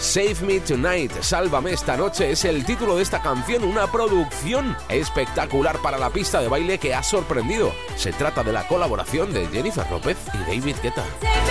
Save Me Tonight, Sálvame esta noche, es el título de esta canción, una producción espectacular para la pista de baile que ha sorprendido. Se trata de la colaboración de Jennifer López y David Guetta.